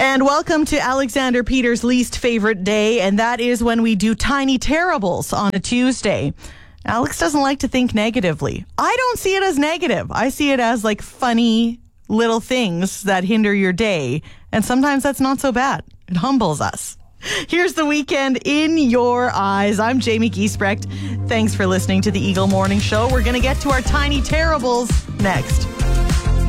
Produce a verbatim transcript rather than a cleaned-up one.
And welcome to Alexander Peters' least favorite day, and that is when we do Tiny Terribles on a Tuesday. Alex doesn't like to think negatively. I don't see it as negative. I see it as like funny little things that hinder your day, and sometimes that's not so bad. It humbles us. Here's the weekend in your eyes. I'm Jamie Giesbrecht. Thanks for listening to the Eagle Morning Show. We're going to get to our Tiny Terribles next.